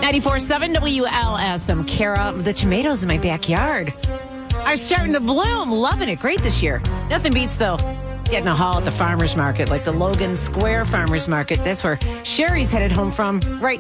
94.7 WLSM. Kara, the tomatoes in my backyard are starting to bloom. Loving it. Great this year. Nothing beats, though, getting a haul at the farmer's market, like the Logan Square Farmer's Market. That's where Sherry's headed home from right